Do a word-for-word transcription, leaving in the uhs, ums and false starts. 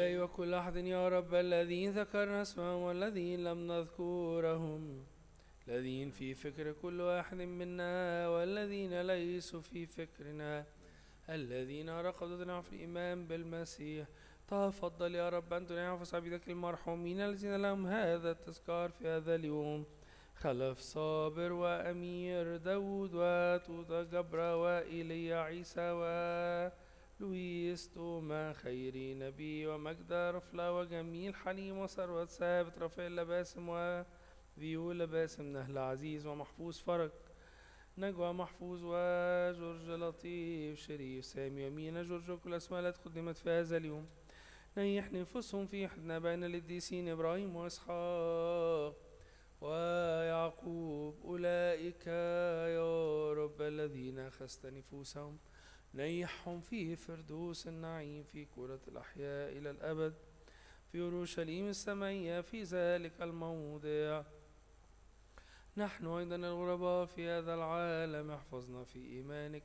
هؤلاء وكل أحد يا رب الذين ذكرنا اسمهم والذين لم نذكرهم، الذين في فكر كل واحد منا والذين ليسوا في فكرنا، الذين رقدوا في الإيمان بالمسيح. تفضل يا رب أن تنعفس عبيدك المرحومين الذين لهم هذا التذكار في هذا اليوم، خلف صابر وأمير داود وتوتا جبرا وإيليا عيسى ولويس توما خيري نبي ومجد رفلا وجميل حليم وثروت ثابت رافائيل باسم وفيولا باسم نهل عزيز ومحفوظ فرج نجوى محفوظ وجورج لطيف شريف سامي ومينا جورج كل الأسماء التي قدمت في هذا اليوم. نيح نفوسهم في حدنا بين القديسين إبراهيم وإسحاق ويعقوب، أولئك يا رب الذين أخذت نفوسهم نيحهم في فردوس النعيم في كرة الأحياء إلى الأبد في أورشليم السمائية في ذلك الموضع. نحن أيضا الغرباء في هذا العالم احفظنا في إيمانك